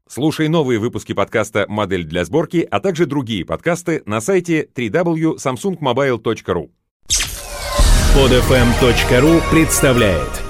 Слушай новые выпуски подкаста «Модель для сборки», а также другие подкасты на сайте www.samsungmobile.ru. Podfm.ru представляет